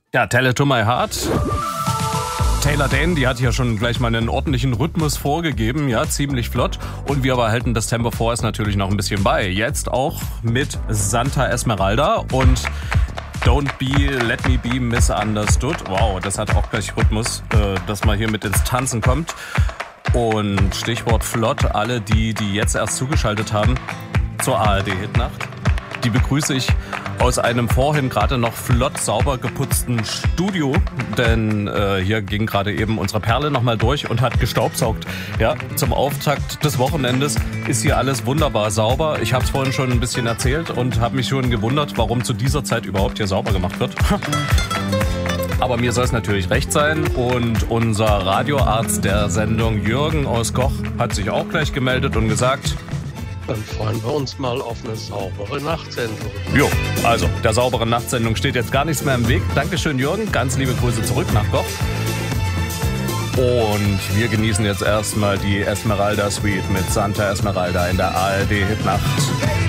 Ja, Tell It To My Heart. Taylor Dane, die hat hier schon gleich mal einen ordentlichen Rhythmus vorgegeben, ja, ziemlich flott. Und wir behalten das Tempo vorerst natürlich noch ein bisschen bei. Jetzt auch mit Santa Esmeralda und Don't Be, Let Me Be Misunderstood. Wow, das hat auch gleich Rhythmus, dass man hier mit ins Tanzen kommt. Und Stichwort flott, alle die jetzt erst zugeschaltet haben zur ARD-Hitnacht, die begrüße ich aus einem vorhin gerade noch flott sauber geputzten Studio, denn hier ging gerade eben unsere Perle nochmal durch und hat gestaubsaugt. Ja, zum Auftakt des Wochenendes ist hier alles wunderbar sauber. Ich habe es vorhin schon ein bisschen erzählt und habe mich schon gewundert, warum zu dieser Zeit überhaupt hier sauber gemacht wird. Aber mir soll es natürlich recht sein und unser Radioarzt der Sendung Jürgen aus Goch hat sich auch gleich gemeldet und gesagt: Dann freuen wir uns mal auf eine saubere Nachtsendung. Jo, also der sauberen Nachtsendung steht jetzt gar nichts mehr im Weg. Dankeschön, Jürgen. Ganz liebe Grüße zurück nach Goch. Und wir genießen jetzt erstmal die Esmeralda Suite mit Santa Esmeralda in der ARD Hitnacht.